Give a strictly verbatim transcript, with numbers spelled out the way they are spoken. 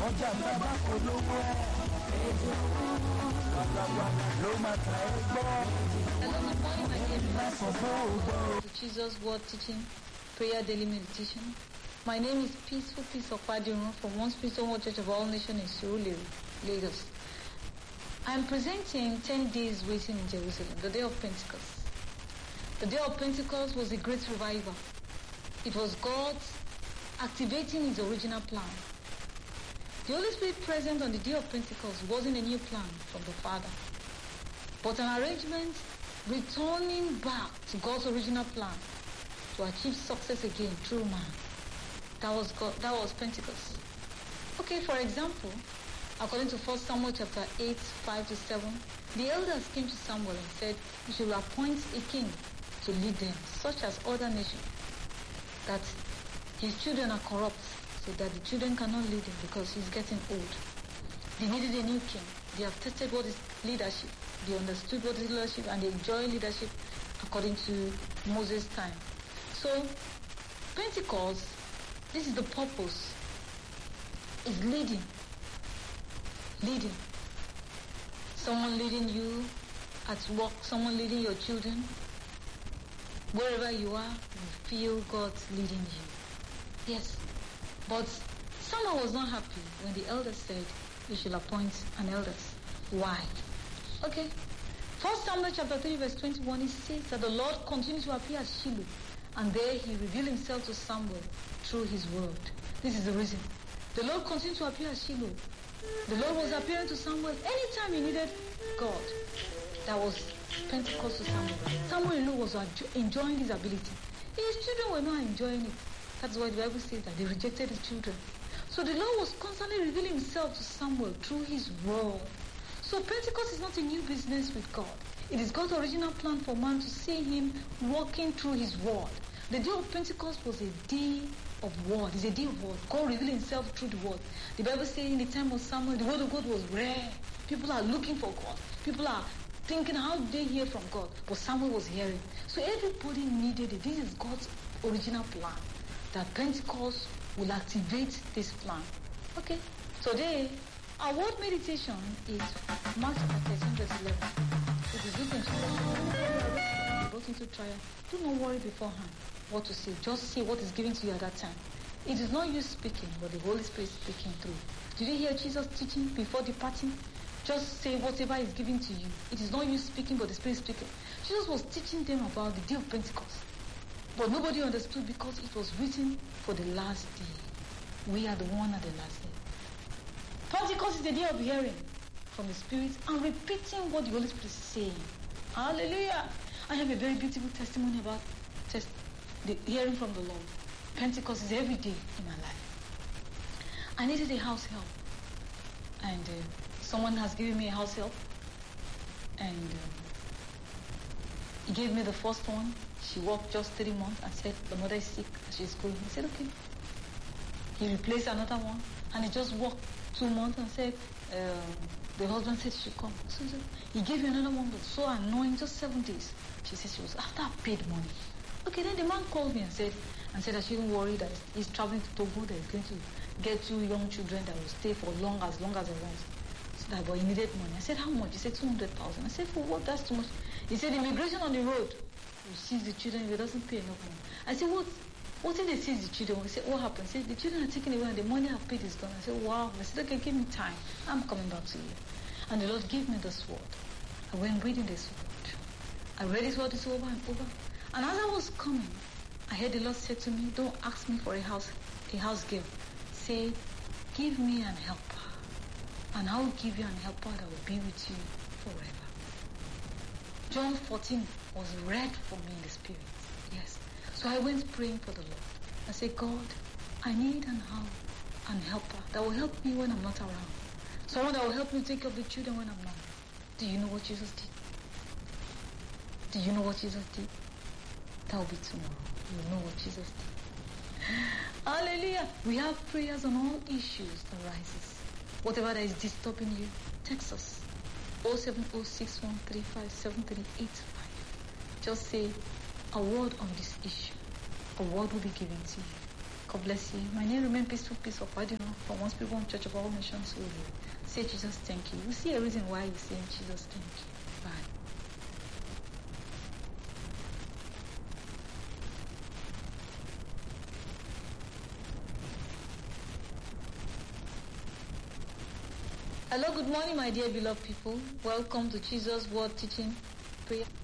ọjà bàbá kò lówó ẹ̀. ló máa ta ẹ gbọ́. Hello, good morning, my dear Má sọ fún ògbọ́. to Jesus Word Teaching Prayer Daily Meditation. My name is Peaceful Peace Okwadirun from One Spiritual World Church of All Nations in Surulere, Lagos. I am presenting ten days waiting in Jerusalem, the day of Pentecost. The day of Pentecost was a great revival. It was God activating his original plan. The Holy Spirit present on the day of Pentecost wasn't a new plan from the Father, but an arrangement returning back to God's original plan to achieve success again through man. That was God, that was Pentecost. Okay, for example, according to First Samuel chapter eight, five to seven, the elders came to Samuel and said, "You should appoint a king to lead them, such as other nations, that his children are corrupt, so that the children cannot lead him because he's getting old." They needed a new king. They have tested what is leadership. They understood what is leadership, and they enjoy leadership according to Moses' time. So, Pentecost, this is the purpose, is leading. Leading. Someone leading you at work, someone leading your children. Wherever you are, you feel God's leading you. Yes. But Samuel was not happy when the elders said, "You should appoint an elders." Why? Okay. First Samuel chapter three verse twenty-one, it says that the Lord continued to appear at Shiloh, and there he revealed himself to Samuel through his word. This is the reason. The Lord continued to appear at Shiloh. The Lord was appearing to Samuel anytime he needed God. That was Pentecost to Samuel. Samuel was enjoying his ability. His children were not enjoying it. That's why the Bible says that they rejected his children. So the Lord was constantly revealing himself to Samuel through his word. So Pentecost is not a new business with God. It is God's original plan for man to see him walking through his word. The day of Pentecost was a day of word. It's a day of word. God revealed himself through the word. The Bible says in the time of Samuel, the word of God was rare. People are looking for God. People are thinking, how do they hear from God? But Samuel was hearing. So everybody needed it. This is God's original plan, that Pentecost will activate this plan. Okay, today our word meditation is Mark thirteen verse eleven. It is written to us, brought into trial. Do not worry beforehand what to say. Just say what is given to you at that time. It is not you speaking, but the Holy Spirit speaking through. Did you hear Jesus teaching before departing? Just say whatever is given to you. It is not you speaking, but the Spirit speaking. Jesus was teaching them about the day of Pentecost. But nobody understood because it was written for the last day. We are the one at the last day. Pentecost is the day of hearing from the Spirit and repeating what the Holy Spirit is saying. Hallelujah. I have a very beautiful testimony about test, the hearing from the Lord. Pentecost is every day in my life. I needed a house help. And uh, someone has given me a house help. And uh, he gave me the first one. She worked just three months and said, the mother is sick and she's going. I said, okay. He replaced another one and he just worked two months and said, um, the husband said she should come. So he gave me another one, but so annoying, just seven days. She said she was, after I paid money. Okay, then the man called me and said, and said I shouldn't worry that he's traveling to Togo, that he's going to get two young children that will stay for long, as long as he wants. So that, but he needed money. I said, how much? He said, two hundred thousand. I said, for what? That's too much. He said, immigration on the road. He sees the children if he doesn't pay enough money. I said, what? What if they seize the children? He said, what happened? He said, the children are taken away and the money I've paid is gone. I said, wow. I said, okay, give me time. I'm coming back to you. And the Lord gave me the sword. I went reading the sword. I read this word over and over. And as I was coming, I heard the Lord say to me, don't ask me for a house, a house girl. Say, give me an helper. And I will give you an helper that will be with you forever. John fourteen was read for me in the Spirit. Yes. So I went praying for the Lord. I said, God, I need an help, an helper that will help me when I'm not around. Someone that will help me take care of the children when I'm not. Do you know what Jesus did? Do you know what Jesus did? That will be tomorrow. You know what Jesus did. Hallelujah. We have prayers on all issues that rises. Whatever that is disturbing you, text us. oh seven oh six one three five seven three eight five. Just say a word on this issue. A word will be given to you. God bless you. My name remains Peaceful Peace Okwadino from Once People Church of All Nations. Say Jesus, thank you. You see a reason why you're saying Jesus, thank you. Bye. Hello, good morning, my dear beloved people. Welcome to Jesus Word Teaching Prayer.